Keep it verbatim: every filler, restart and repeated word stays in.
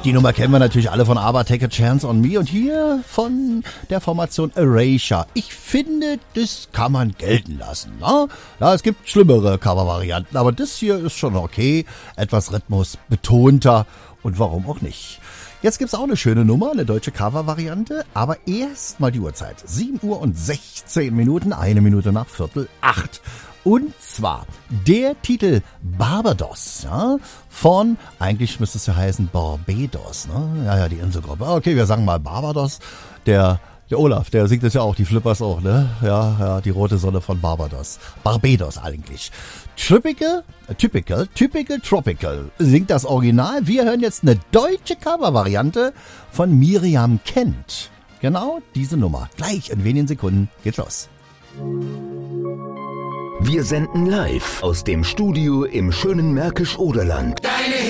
Die Nummer kennen wir natürlich alle von ABBA, Take a Chance on Me und hier von der Formation Erasure. Ich finde, das kann man gelten lassen. Ne? Ja, es gibt schlimmere Covervarianten, aber das hier ist schon okay. Etwas rhythmusbetonter und warum auch nicht. Jetzt gibt's auch eine schöne Nummer, eine deutsche Cover-Variante, aber erst mal die Uhrzeit. sieben Uhr und sechzehn Minuten, eine Minute nach Viertel acht. Und zwar der Titel Barbados, ja, von, eigentlich müsste es ja heißen Barbados, ne? Ja, ja, die Inselgruppe. Okay, wir sagen mal Barbados. Der, der Olaf, der singt es ja auch, die Flippers auch, ne? Ja, ja, die rote Sonne von Barbados. Barbados eigentlich. Typical, typical, typical, tropical singt das Original. Wir hören jetzt eine deutsche Cover-Variante von Miriam Kent. Genau diese Nummer. Gleich in wenigen Sekunden geht's los. Wir senden live aus dem Studio im schönen Märkisch-Oderland.